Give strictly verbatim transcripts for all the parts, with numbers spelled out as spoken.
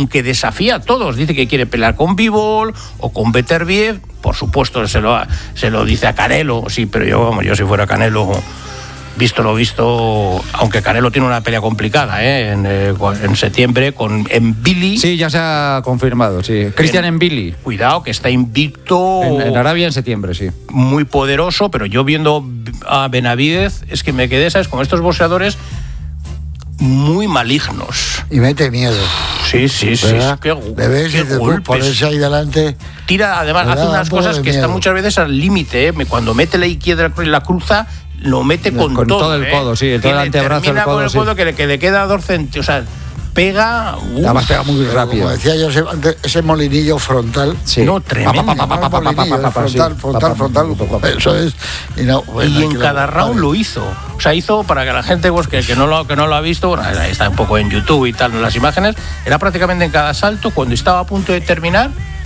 aunque desafía a todos, dice que quiere pelear con Bivol o con Beterbiev, por supuesto se lo, se lo dice a Canelo, sí, pero yo, vamos, yo si fuera Canelo, visto lo visto, aunque Canelo tiene una pelea complicada, ¿eh? en, eh, en septiembre con Mbili. Sí, ya se ha confirmado, sí. Cristian Mbili. Cuidado, que está invicto. En, en Arabia en septiembre, sí. Muy poderoso, pero yo viendo a Benavidez, es que me quedé, ¿sabes? Con estos boxeadores muy malignos. Y mete miedo. Sí, sí, sí. Qué, Le ves y te ponerse ahí delante. Tira, además, hace unas cosas que están muchas veces al límite, ¿eh? Cuando mete la izquierda y la cruza, lo mete con, con todo. todo el codo, ¿eh? sí, todo el antebrazo del codo. Con el codo sí. que, le, que le queda dos centímetros. O sea, pega. Uf, además pega muy rápido. Como decía yo, ese, ese molinillo frontal. Sí. No, tremendo. Pa, pa, pa, pa, pa, pa, pa, pa, frontal, frontal, frontal. Eso es. Y, no, bueno, y en cada round lo hizo. O sea, hizo para que la gente pues, que, que, no lo, que no lo ha visto, bueno, está un poco en YouTube y tal, en las imágenes, era prácticamente en cada salto, cuando estaba a punto de terminar,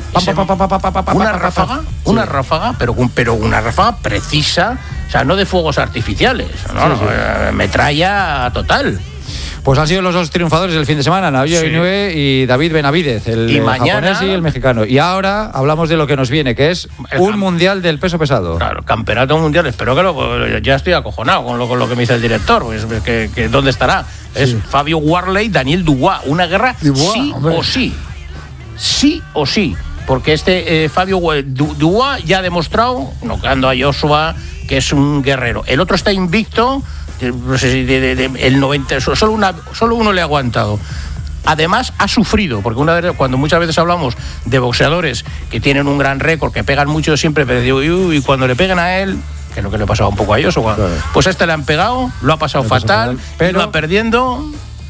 una ráfaga, una sí. ráfaga, pero, pero una ráfaga precisa, o sea, no de fuegos artificiales, no, sí, no, sí. Eh, metralla total. Pues han sido los dos triunfadores del fin de semana, Naoya sí. Inoue y David Benavidez, el y mañana, japonés y el mexicano. Y ahora hablamos de lo que nos viene, que es un cam- mundial del peso pesado. Claro, campeonato mundial. Espero que lo, ya estoy acojonado con lo, con lo que me dice el director. Pues, que, que ¿dónde estará? Sí. Es Fabio Warley, Daniel Dubois. Una guerra Dubois, sí hombre. o sí. Sí o sí. Porque este eh, Fabio Dubois ya ha demostrado, nocando a Joshua, que es un guerrero. El otro está invicto. No sé si de, de, de, el noventa, solo, una, solo uno le ha aguantado. Además ha sufrido, porque una vez, cuando muchas veces hablamos de boxeadores que tienen un gran récord, que pegan mucho siempre, pero digo, y cuando le peguen a él, que es lo que le pasaba un poco a ellos, claro. pues a este le han pegado, lo ha pasado fatal, pero iba perdiendo,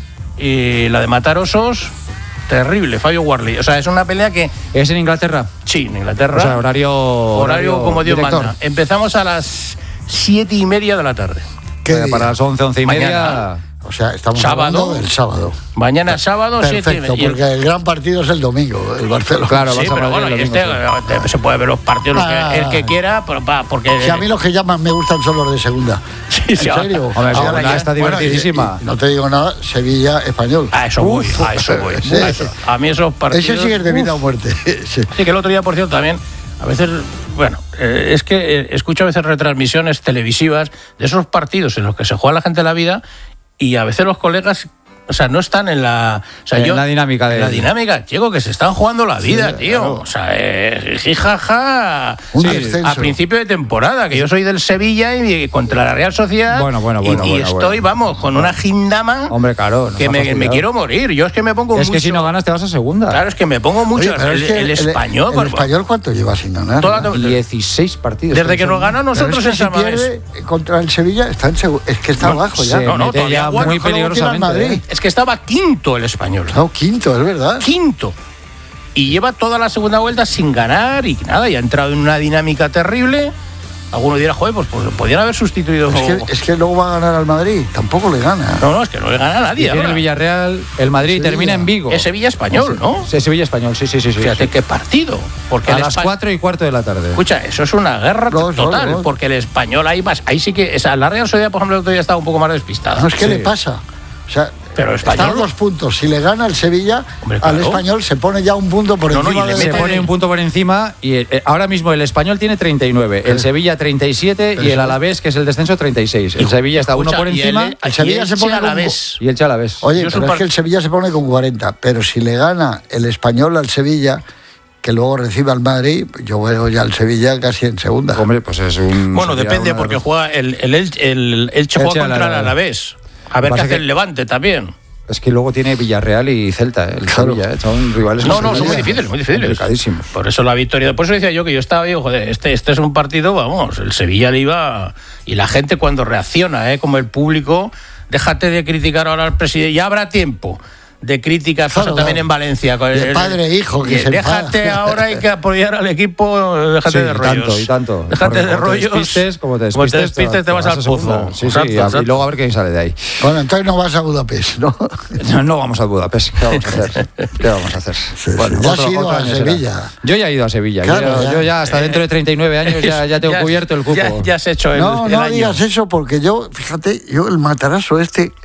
y la de matar osos, terrible, Fabio Warley. O sea, es una pelea que... ¿Es en Inglaterra? Sí, en Inglaterra. O sea, horario... Horario, horario como Dios director. manda. Empezamos a las siete y media de la tarde. ¿Qué para las once, once y Mañana. media? O sea, estamos sábado, hablando del sábado. Mañana sábado, perfecto, siete y media. Porque el gran partido es el domingo, el Barcelona. Claro, sí, vas a pero bueno, el este, domingo, sí. se puede ver los partidos ah, que, el que quiera, pero, porque... Si a mí los que llaman me gustan son los de segunda. Sí, ¿En sí, serio? Hombre, ahora ahora ya está divertidísima. Bueno, y, y no te digo nada, Sevilla, Español. A eso voy, Uf, a eso voy. Sí. A, eso. a mí esos partidos... Ese sí es de vida o muerte. Sí. sí, que el otro día, por cierto, también... A veces, bueno, eh, es que eh, escucho a veces retransmisiones televisivas de esos partidos en los que se juega la gente la vida y a veces los colegas, o sea, no están en la... O sea, en yo, la dinámica de... En la dinámica, chico, que se están jugando la vida, sí, tío. Claro. O sea, eh, jijaja... Sí, a principio de temporada, que yo soy del Sevilla y contra la Real Sociedad. Bueno, bueno, bueno. Y, y bueno, estoy, bueno. vamos, con una gindama... Hombre, claro. Que me, me quiero morir. Yo es que me pongo Es mucho... que si no ganas te vas a segunda. Claro, es que me pongo mucho... Oye, el, es que el, el español... El, el español, ¿cuánto lleva sin ganar? Toda, dieciséis partidos. Desde que nos gana nosotros es que en San Mamés. Si pierde contra el Sevilla, está en seg- es que está no, abajo ya. No, no, todavía ya muy peligrosamente. ¿eh? Es que estaba quinto el español. No, quinto, es verdad. Quinto. Y lleva toda la segunda vuelta sin ganar y nada, y ha entrado en una dinámica terrible. Alguno dirá, joder, pues, pues podrían haber sustituido. Es que, es que luego va a ganar al Madrid, tampoco le gana. No, no, es que no le gana a nadie. Tiene el Villarreal, el Madrid Sevilla. termina en Vigo. Es Sevilla Español, ¿no? Sí, Sevilla Español, sí, sí, sí. Fíjate sí. qué partido. Porque a el las Espa- cuatro y cuarto de la tarde. Escucha, eso es una guerra No, total, no, no. porque el español ahí más. Ahí sí que. O sea, la Real Sociedad, por ejemplo, el otro día estaba un poco más despistada. No, es que Sí. le pasa. O sea, Pero el español. están dos puntos. Si le gana el Sevilla, Hombre, claro. al español se pone ya un punto por No, no, encima y le de Se mete- pone un punto por encima y eh, ahora mismo el español tiene treinta y nueve, el Sevilla treinta y siete y el Alavés, que es el descenso, treinta y seis. El Sevilla está uno Escucha, por y encima el, el Sevilla y se pone a la con- vez. y el Chalavés. Oye, Yo pero super- es que el Sevilla se pone con cuarenta, pero si le gana el español al Sevilla, que luego recibe al Madrid, yo veo ya al Sevilla casi en segunda. Hombre, pues es un... Bueno, sería depende, una- porque juega el, el, el, el Elche juega Elche contra el Alavés. Alavés. A ver qué Pasa hace que- el Levante también. Es que luego tiene Villarreal y Celta, el Claro. Sevilla, ¿eh? Son rivales. No, no, son complicados. muy difíciles, muy difíciles. Complicadísimos. Por eso la victoria. Por eso decía yo que yo estaba, digo, joder, este, este es un partido, vamos, el Sevilla le iba. Y la gente cuando reacciona, ¿eh? Como el público, déjate de criticar ahora al presidente, ya habrá tiempo de críticas, Claro, pasa también claro. en Valencia. Con De padre e hijo, que se déjate enfada. ahora, hay que apoyar al equipo, déjate Sí, de y rollos. tanto, y tanto. Déjate Porque de como te rollos. despistes, como te Como despistes, despistes, te vas al a segunda. pozo. Sí, sí, Exacto, y exacto. luego a ver quién sale de ahí. Bueno, entonces no vas a Budapest, ¿no? No, no vamos a Budapest. ¿Qué vamos a hacer? ¿Qué vamos a hacer? Sí, sí. Ya has ido a año Sevilla. será. Yo ya he ido a Sevilla. Claro, yo, ya. yo ya hasta dentro de treinta y nueve años ya, ya tengo Ya- cubierto el cupo. Ya, ya has hecho el, No, el no año. digas eso, porque yo, fíjate, yo el matarazo este,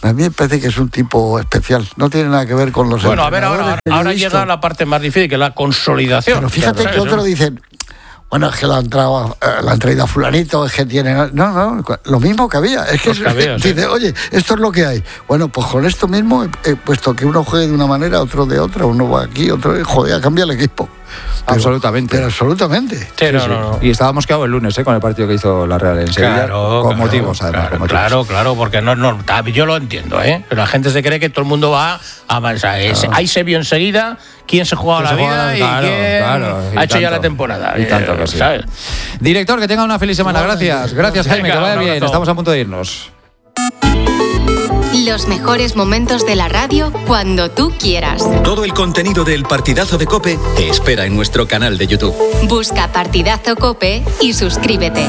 A mí me parece que es un tipo especial. No tiene nada que ver con los Bueno, a ver, ahora, ahora llega la parte más difícil, que es la consolidación. Pero fíjate claro, que otros dicen, bueno, es que la han, traído, la han traído a fulanito, es que tiene... No, no, lo mismo que había. Es que, es, que había, dice, sí. Oye, esto es lo que hay. Bueno, pues con esto mismo, he puesto que uno juegue de una manera, otro de otra, uno va aquí, otro... Joder, cambia el equipo. Pero, absolutamente. Pero absolutamente. Sí, sí, no, sí. No, no. Y estábamos quedados el lunes, ¿eh? Con el partido que hizo la Real en Sevilla. Claro, con claro, motivos, además. Claro, con motivos. claro, claro, porque no, no, yo lo entiendo, ¿eh? Pero la gente se cree que todo el mundo va a avanzar. Claro. Ahí se vio enseguida quién se jugaba la vida la, y claro, quién claro, y ha hecho tanto, ya la temporada. Y tanto que sí. ¿Sabes? Director, que tenga una feliz semana. Gracias. Gracias, Jaime, que vaya bien. Estamos a punto de irnos. Los mejores momentos de la radio cuando tú quieras. Todo el contenido del Partidazo de COPE te espera en nuestro canal de YouTube. Busca Partidazo COPE y suscríbete.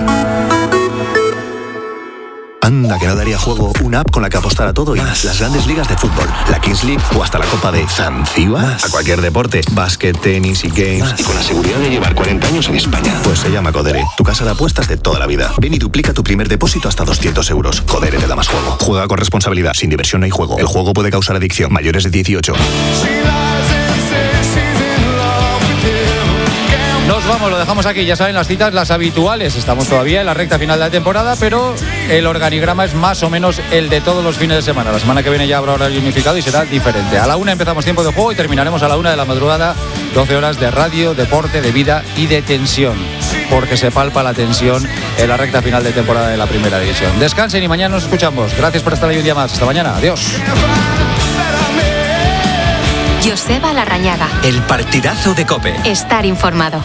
Anda, que no daría juego una app con la que apostar a todo y más. Las grandes ligas de fútbol, la Kings League o hasta la Copa de Zanzíbar. A cualquier deporte, básquet, tenis y games. Más. Y con la seguridad de llevar cuarenta años en España. Pues se llama Codere, tu casa de apuestas de toda la vida. Ven y duplica tu primer depósito hasta doscientos euros. Codere te da más juego. Juega con responsabilidad. Sin diversión no hay juego. El juego puede causar adicción. Mayores de dieciocho. Nos vamos, lo dejamos aquí. Ya saben, las citas, las habituales. Estamos todavía en la recta final de la temporada, pero el organigrama es más o menos el de todos los fines de semana. La semana que viene ya habrá horario unificado y será diferente. A la una empezamos tiempo de juego y terminaremos a la una de la madrugada. doce horas de radio, deporte, de vida y de tensión. Porque se palpa la tensión en la recta final de temporada de la primera división. Descansen y mañana nos escuchamos. Gracias por estar ahí un día más. Hasta mañana. Adiós. Joseba Larrañaga. El Partidazo de COPE. Estar informado.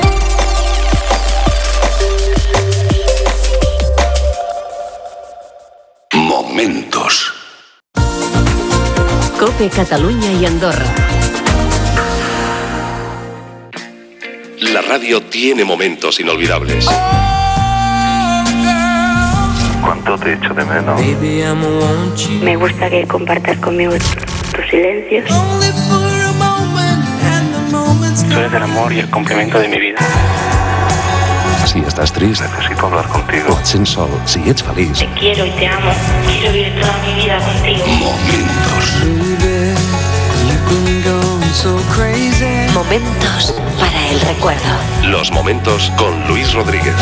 Momentos. COPE Cataluña y Andorra. La radio tiene momentos inolvidables. ¿Cuánto te echo de menos? Me gusta que compartas conmigo tus silencios. Tú eres el amor y el complemento de mi vida. Si estàs trist, necesito hablar contigo. O et sents sol, si ets feliç. Te quiero y te amo. Quiero vivir toda mi vida contigo. Momentos. Momentos para el recuerdo. Los momentos con Luis Rodríguez.